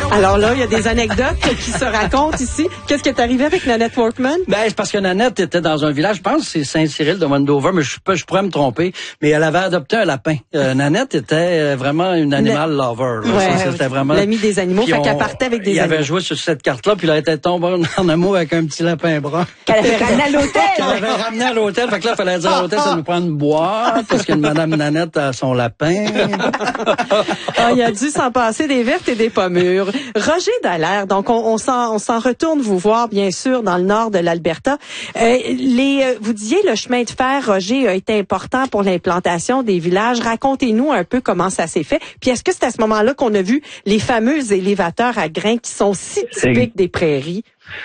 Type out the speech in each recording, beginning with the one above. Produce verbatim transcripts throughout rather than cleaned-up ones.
Alors là, il y a des anecdotes qui se racontent ici. Qu'est-ce qui est arrivé avec Nanette Workman? Ben, c'est parce que Nanette était dans un village, je pense que c'est Saint-Cyril de Wendover, mais je, je pourrais me tromper, mais elle avait adopté un lapin. Euh, Nanette était vraiment une animal lover. Là. Ouais, ça, c'était vraiment l'ami des animaux, fait qu'elle partait avec des il animaux. Il avait joué sur cette carte-là, puis là, elle était tombée en amour avec un petit lapin brun. Qu'elle avait ramené à l'hôtel. Qu'elle avait ramené à l'hôtel, fait que là, il fallait dire à l'hôtel, ça nous prend une boîte, parce que Madame Nanette a son lapin. Ah, il a dû s'en passer des vertes et des pommures. Roger Dallaire, donc on, on s'en on s'en retourne vous voir bien sûr dans le nord de l'Alberta. Euh, les euh, vous disiez le chemin de fer, Roger, a été important pour l'implantation des villages. Racontez-nous un peu comment ça s'est fait. Puis est-ce que c'est à ce moment-là qu'on a vu les fameux élévateurs à grains qui sont si typiques des prairies?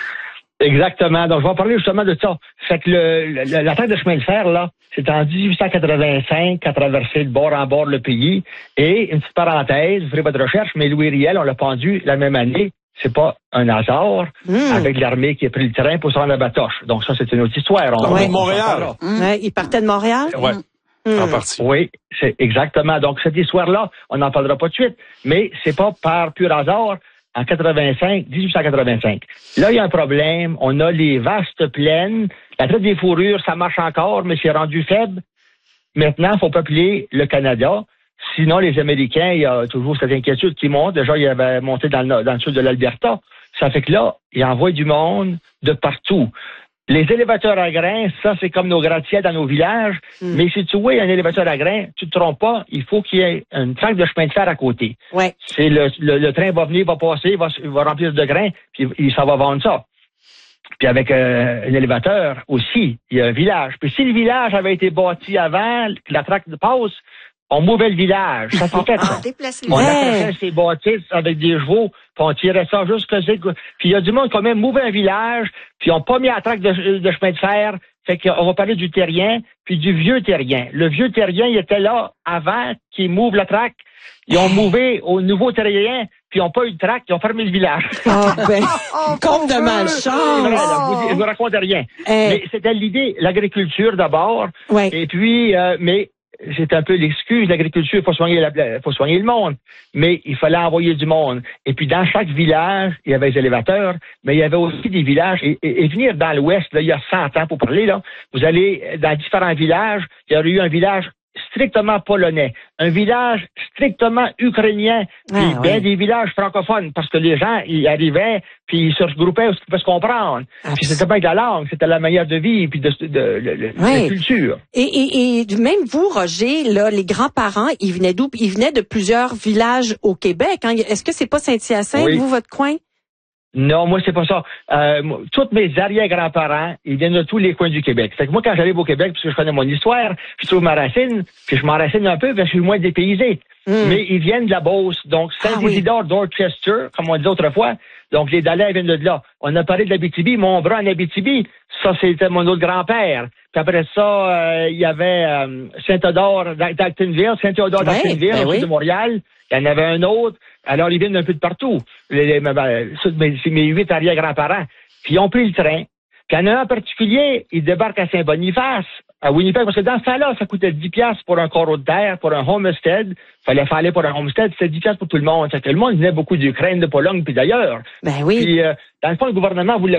Exactement. Donc, je vais en parler justement de ça. Fait que le, le, la traque de chemin de fer, là, c'est en dix-huit cent quatre-vingt-cinq qu'a traversé de bord en bord le pays. Et, une petite parenthèse, vous ferez votre recherche, mais Louis Riel, on l'a pendu la même année. C'est pas un hasard, mmh. avec l'armée qui a pris le train pour se rendre à Batoche. Donc, ça, c'est une autre histoire. On, ouais. on, Montréal. Mmh. Ouais, il partait de Montréal? Ouais. Mmh. En partie. Oui, c'est exactement. Donc, cette histoire-là, on n'en parlera pas de suite. Mais c'est pas par pur hasard. En quatre-vingt-cinq, dix-huit cent quatre-vingt-cinq. Là, il y a un problème. On a les vastes plaines. La traite des fourrures, ça marche encore, mais c'est rendu faible. Maintenant, il faut peupler le Canada. Sinon, les Américains, il y a toujours cette inquiétude qui monte. Déjà, il avait monté dans le, dans le sud de l'Alberta. Ça fait que là, ils envoient du monde de partout. Les élévateurs à grains, ça, c'est comme nos gratte-ciels dans nos villages. Mm. Mais si tu vois un élévateur à grains, tu te trompes pas, il faut qu'il y ait une traque de chemin de fer à côté. Ouais. C'est le, le, le train va venir, va passer, va, va remplir de grains, puis il, ça va vendre ça. Puis avec euh, un élévateur aussi, il y a un village. Puis si le village avait été bâti avant que la traque passe, on mouvait le village. Ça s'est fait, ça. On accrochait ces bâtisses avec des chevaux, puis on tirait ça jusqu'à... Puis il y a du monde qui a même mouvé un village, puis ils n'ont pas mis la traque de, de chemin de fer. Fait qu'on va parler du terrien, puis du vieux terrien. Le vieux terrien, il était là avant qu'ils mouvent la traque. Ils ont mouvé au nouveau terrien, puis ils n'ont pas eu de traque, ils ont fermé le village. Ah oh, ben, compte de malchance. Je vous, vous raconte rien. Euh... Mais c'était l'idée, l'agriculture d'abord, ouais. et puis, euh, mais... c'est un peu l'excuse. L'agriculture, il faut soigner la, faut soigner le monde. Mais il fallait envoyer du monde. Et puis, dans chaque village, il y avait des élévateurs, mais il y avait aussi des villages. Et, et, et venir dans l'Ouest, là, il y a cent ans pour parler, là, vous allez dans différents villages, il y aurait eu un village strictement polonais, un village strictement ukrainien, puis ah, bien oui. des villages francophones, parce que les gens, ils arrivaient, puis ils se regroupaient où ils pouvaient se comprendre. Absolument. Puis c'était pas avec la langue, c'était la manière de vivre, puis de, de, de, de, de oui. la culture. Et, et, et même vous, Roger, là, les grands-parents, ils venaient d'où? Ils venaient de plusieurs villages au Québec. Hein? Est-ce que c'est pas Saint-Hyacinthe, oui. vous, votre coin? Non, moi, c'est pas ça. Euh, tous mes arrière-grands-parents, ils viennent de tous les coins du Québec. Fait que moi, quand j'arrive au Québec, parce que je connais mon histoire, je trouve ma racine, puis je m'enracine un peu, parce que je suis moins dépaysé. Mm. Mais ils viennent de la Beauce. Donc, Saint-Isidore ah, oui. d'Orchester, comme on disait autrefois. Donc, les Dallaire viennent de là. On a parlé de l'Abitibi, mon bras en Abitibi. Ça, c'était mon autre grand-père. Puis après ça, euh, il y avait euh, Saint-Odore d'Actonville, Saint-Théodore ouais, d'Actonville, ben oui. de Montréal. Il y en avait un autre. Alors, ils viennent d'un peu de partout. Les, les, mes, c'est mes huit arrière-grands-parents. Puis, ils ont pris le train. Puis, il y en a un en particulier, il débarque à Saint-Boniface, à Winnipeg, parce que dans ce temps-là, ça coûtait dix piastres pour un carreau de terre, pour un homestead. Il fallait faire aller pour un homestead, c'était dix piastres pour tout le monde. Fait que le monde venait beaucoup d'Ukraine, de Pologne, puis d'ailleurs. Ben oui. Puis, euh, dans le fond, le gouvernement voulait